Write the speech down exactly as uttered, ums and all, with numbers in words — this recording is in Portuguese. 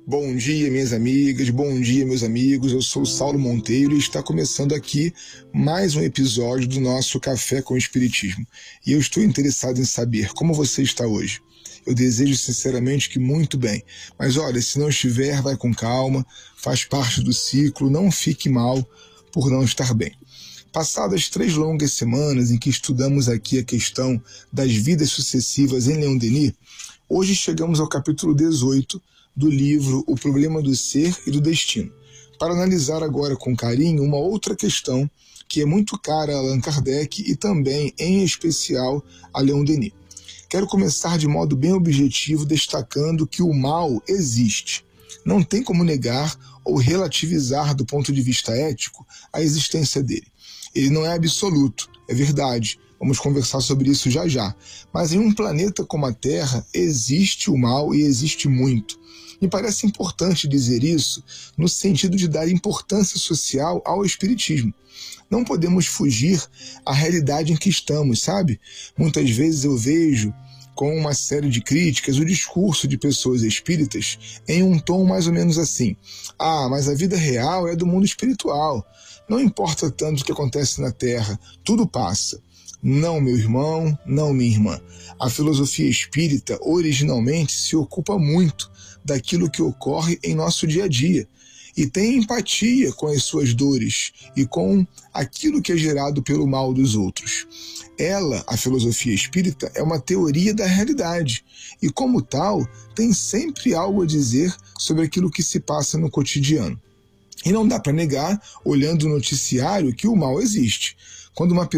Bom dia, minhas amigas, bom dia, meus amigos. Eu sou o Saulo Monteiro e está começando aqui mais um episódio do nosso Café com o Espiritismo. E eu estou interessado em saber como você está hoje. Eu desejo sinceramente que muito bem. Mas olha, se não estiver, vai com calma, faz parte do ciclo, não fique mal por não estar bem. Passadas três longas semanas em que estudamos aqui a questão das vidas sucessivas em Leon Denis, hoje chegamos ao capítulo dezoito do livro O Problema do Ser e do Destino, para analisar agora com carinho uma outra questão que é muito cara a Allan Kardec e também, em especial, a Leon Denis. Quero começar de modo bem objetivo destacando que o mal existe. Não tem como negar ou relativizar do ponto de vista ético a existência dele. Ele não é absoluto, é verdade. Vamos conversar sobre isso já já. Mas em um planeta como a Terra, existe o mal e existe muito. Me parece importante dizer isso no sentido de dar importância social ao espiritismo. Não podemos fugir à realidade em que estamos, sabe? Muitas vezes eu vejo, com uma série de críticas, o discurso de pessoas espíritas em um tom mais ou menos assim: ah, mas a vida real é do mundo espiritual. Não importa tanto o que acontece na Terra, tudo passa. Não, meu irmão, não, minha irmã. A filosofia espírita originalmente se ocupa muito daquilo que ocorre em nosso dia a dia e tem empatia com as suas dores e com aquilo que é gerado pelo mal dos outros. Ela, a filosofia espírita, é uma teoria da realidade e, como tal, tem sempre algo a dizer sobre aquilo que se passa no cotidiano. E não dá para negar, olhando o noticiário, que o mal existe. Quando uma